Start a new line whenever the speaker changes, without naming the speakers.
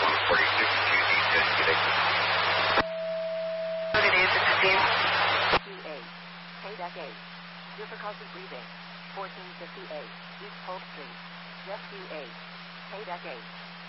What it is, it's a team.
QA. Payback 8. Difficulty breathing. 1458. East Polk Street. Jet QA. Payback 8.